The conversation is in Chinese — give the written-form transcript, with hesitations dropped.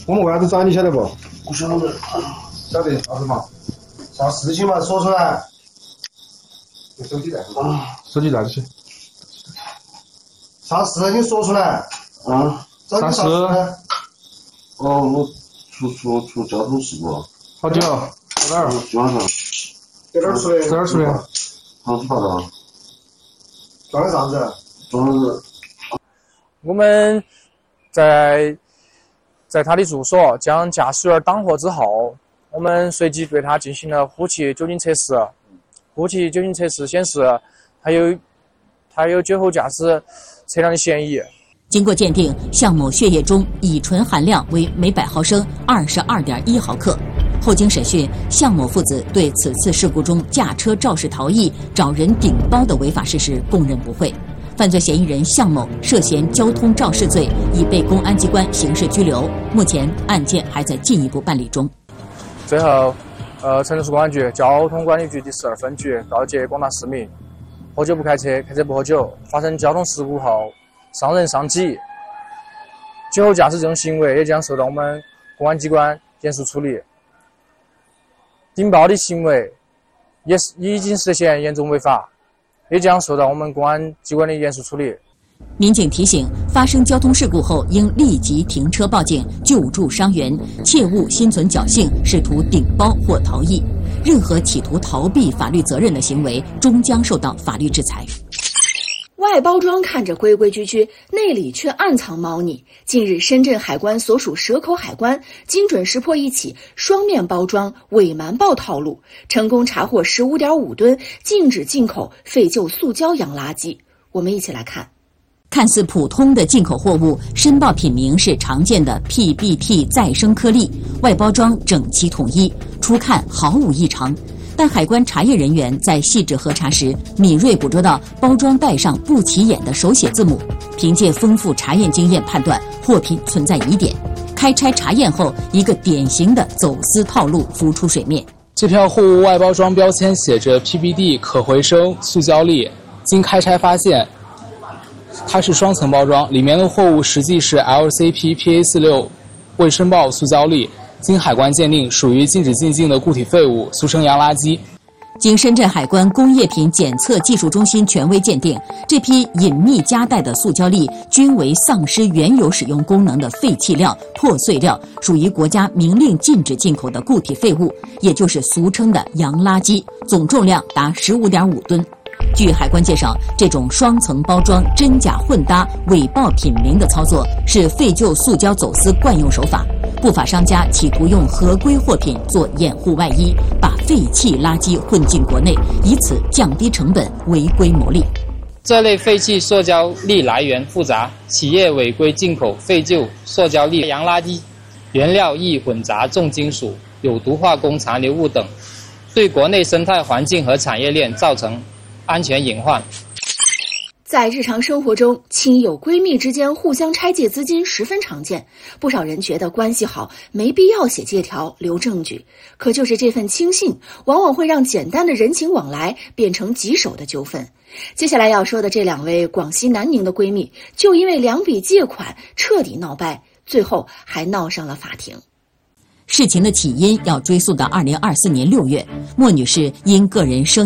我们为啥子找你晓得不？ 不晓得。 晓得啥子嘛？ 啥事情嘛？说出来。 手机在手机在这些。 啥事你说出来。 啊？ 啥事？ 哦，我出交通事故了。 好久？在哪儿？ 今晚上。 在哪儿出的？ 在哪儿出的？ 长沙的。 撞的啥子？ 撞的。 我们在他的住所将驾驶员挡获之后，我们随即对他进行了呼气酒精测试。呼气酒精测试显示，他有酒后驾驶车辆的嫌疑。 经过鉴定，向某血液中乙醇含量为每100毫升22.1毫克。后经审讯，向某父子对此次事故中驾车肇事逃逸、找人顶包的违法事实供认不讳。犯罪嫌疑人向某涉嫌交通肇事罪，已被公安机关刑事拘留。目前案件还在进一步办理中。 最后，成都市公安局交通管理局第12分局告诫广大市民：喝酒不开车，开车不喝酒。发生交通事故后伤人伤己，酒后驾驶这种行为也将受到我们公安机关严肃处理。顶包的行为已经涉嫌严重违法，也将受到我们公安机关的严肃处理。 民警提醒：发生交通事故后，应立即停车报警，救助伤员，切勿心存侥幸，试图顶包或逃逸。任何企图逃避法律责任的行为，终将受到法律制裁。 外包装看着规规矩矩，内里却暗藏猫腻。近日，深圳海关所属蛇口海关精准识破一起双面包装伪瞒报套路，成功查获15.5吨禁止进口废旧塑胶洋垃圾。我们一起来看。 看似普通的进口货物，申报品名是常见的 PBT 再生颗粒，外包装整齐统一，初看毫无异常。但海关查验人员在细致核查时，敏锐捕捉到包装袋上不起眼的手写字母，凭借丰富查验经验判断货品存在疑点。开拆查验后，一个典型的走私套路浮出水面。 这条货物外包装标签写着 PBD 可回收塑胶粒，经开拆发现它是双层包装，里面的货物实际是 LCP PA46 未申报塑胶粒，经海关鉴定属于禁止进境的固体废物，俗称洋垃圾。 经深圳海关工业品检测技术中心权威鉴定，这批隐秘夹带的塑胶粒均为丧失原有使用功能的废弃料、破碎料，属于国家明令禁止进口的固体废物，也就是俗称的洋垃圾，总重量达15.5吨。据海关介绍，这种双层包装、真假混搭、伪报品名的操作是废旧塑胶走私惯用手法。不法商家企图用合规货品做掩护外衣，把废弃垃圾混进国内，以此降低成本，违规牟利。 这类废弃塑胶粒来源复杂，企业违规进口废旧塑胶粒、洋垃圾，原料易混杂重金属、有毒化工残留物等，对国内生态环境和产业链造成安全隐患。 在日常生活中，亲友闺蜜之间互相拆借资金十分常见，不少人觉得关系好，没必要写借条留证据。可就是这份轻信，往往会让简单的人情往来变成棘手的纠纷。接下来要说的这2位广西南宁的闺蜜，就因为2笔借款彻底闹掰，最后还闹上了法庭。 事情的起因要追溯到2024年6月，莫女士因个人生